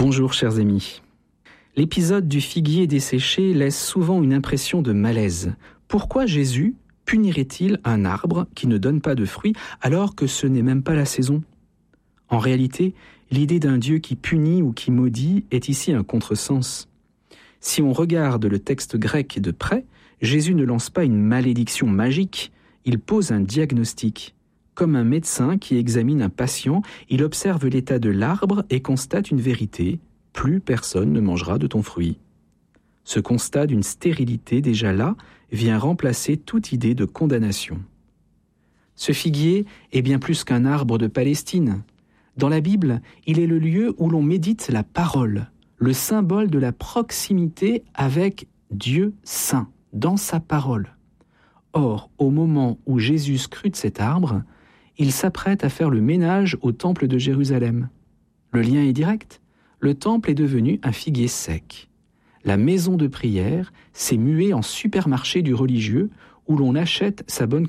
Bonjour chers amis. L'épisode du figuier desséché laisse souvent une impression de malaise. Pourquoi Jésus punirait-il un arbre qui ne donne pas de fruits alors que ce n'est même pas la saison ? En réalité, l'idée d'un Dieu qui punit ou qui maudit est ici un contresens. Si on regarde le texte grec de près, Jésus ne lance pas une malédiction magique, il pose un diagnostic. Comme un médecin qui examine un patient, il observe l'état de l'arbre et constate une vérité, plus personne ne mangera de ton fruit. Ce constat d'une stérilité déjà là vient remplacer toute idée de condamnation. Ce figuier est bien plus qu'un arbre de Palestine. Dans la Bible, il est le lieu où l'on médite la parole, le symbole de la proximité avec Dieu saint, dans sa parole. Or, au moment où Jésus scrute cet arbre, il s'apprête à faire le ménage au temple de Jérusalem. Le lien est direct. Le temple est devenu un figuier sec. La maison de prière s'est muée en supermarché du religieux où l'on achète sa bonne